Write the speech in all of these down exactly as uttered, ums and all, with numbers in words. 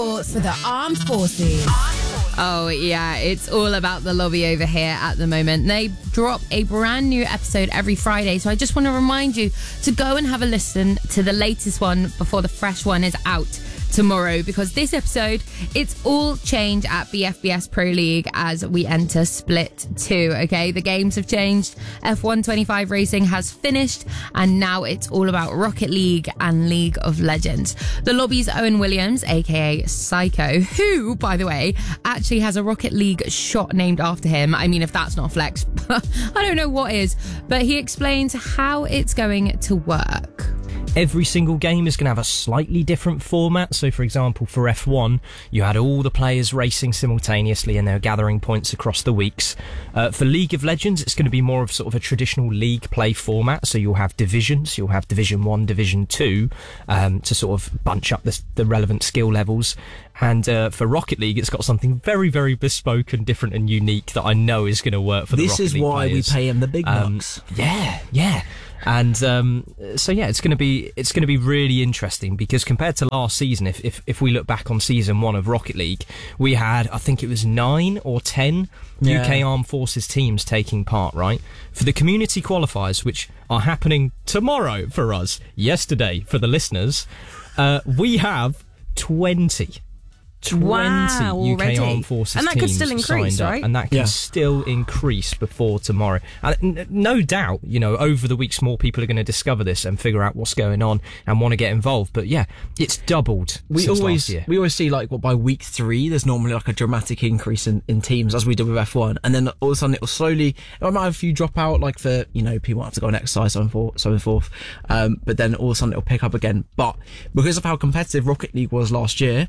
Esports for the Armed Forces. Oh, yeah, it's all about the lobby over here at the moment. They drop a brand new episode every Friday, so I just want to remind you to go and have a listen to the latest one before the fresh one is out tomorrow, because this episode, it's all change at B F B S Pro League as we enter Split two, okay? The games have changed, F one twenty-five racing has finished, and now it's all about Rocket League and League of Legends. The lobby's Owen Williams, aka Psycho, who, by the way, actually has a Rocket League shot named after him. I mean, if that's not a flex, I don't know what is, but he explains how it's going to work. Every single game is going to have a slightly different format. So, for example, for F one, you had all the players racing simultaneously and they were gathering points across the weeks. Uh, for League of Legends, it's going to be more of sort of a traditional league play format. So you'll have divisions, you'll have Division one, Division two, um, to sort of bunch up the, the relevant skill levels. And uh, for Rocket League, it's got something very, very bespoke and different and unique that I know is going to work for the this Rocket League This is why players. we pay him the big um, bucks. Yeah, yeah. And um, so yeah, it's going to be it's going to be really interesting, because compared to last season, if, if if we look back on season one of Rocket League, we had, I think it was nine or ten yeah. U K Armed Forces teams taking part. Right, for the community qualifiers, which are happening tomorrow for us, yesterday for the listeners, uh, we have twenty. twenty wow, U K already? Armed Forces and that teams could still increase, signed up, right? and that can yeah. still increase before tomorrow. And n- no doubt, you know, over the weeks, more people are going to discover this and figure out what's going on and want to get involved. But yeah, it's doubled. We since always last year. we always see like what by week three, there's normally like a dramatic increase in, in teams, as we did with F one, and then all of a sudden it will slowly. I might have a few drop out, like for you know people have to go on exercise, so and forth, so and forth. Um, but then all of a sudden it'll pick up again. But because of how competitive Rocket League was last year,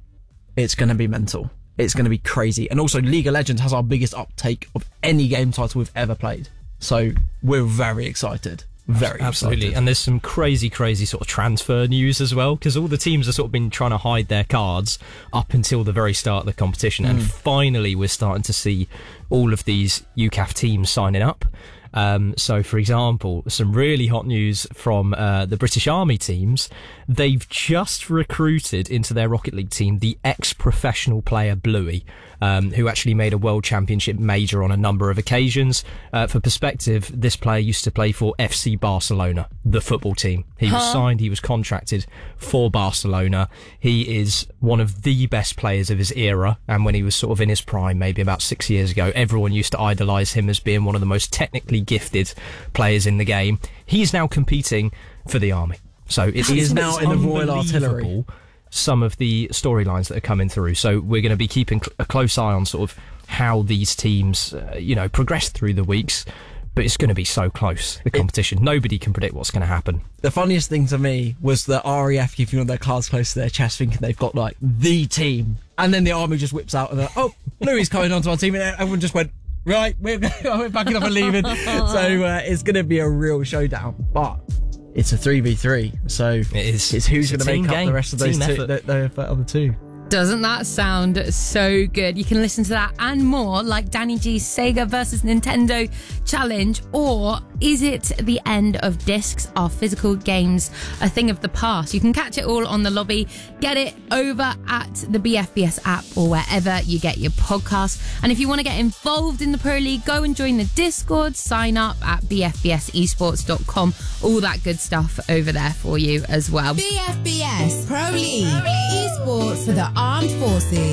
it's going to be mental. It's going to be crazy. And also, League of Legends has our biggest uptake of any game title we've ever played. So we're very excited. Very Absolutely. excited. And there's some crazy, crazy sort of transfer news as well, because all the teams have sort of been trying to hide their cards up until the very start of the competition. Mm. And finally, we're starting to see all of these U C A F teams signing up. Um, so, for example, some really hot news from uh, the British Army teams. They've just recruited into their Rocket League team the ex-professional player Bluey, um, who actually made a World Championship major on a number of occasions. Uh, for perspective, this player used to play for F C Barcelona, the football team. He huh? was signed, he was contracted for Barcelona. He is one of the best players of his era, and when he was sort of in his prime, maybe about six years ago, everyone used to idolise him as being one of the most technically gifted players in the game. He's now competing for the army. So it's, he is it's now in the Royal Artillery. Some of the storylines that are coming through. So we're going to be keeping a close eye on sort of how these teams, uh, you know, progress through the weeks. But it's going to be so close, the competition. It, Nobody can predict what's going to happen. The funniest thing to me was the R A F keeping all their cards close to their chest, thinking they've got like the team, and then the army just whips out and they're like, oh, Bluey's coming onto our team, and everyone just went, right, we're, we're backing up and leaving. So uh, it's going to be a real showdown, but it's a three v three, so it is. It's who's going to make game. up the rest of those team two, the, the, the other two. Doesn't that sound so good? You can listen to that and more, like Danny G's Sega versus Nintendo challenge, or is it the end of discs? Are physical games a thing of the past? You can catch it all on the lobby. Get it over at the B F B S app or wherever you get your podcasts. And if you want to get involved in the Pro League, go and join the Discord. Sign up at b f b s esports dot com. All that good stuff over there for you as well. B F B S Pro League. Esports for the Armed Forces.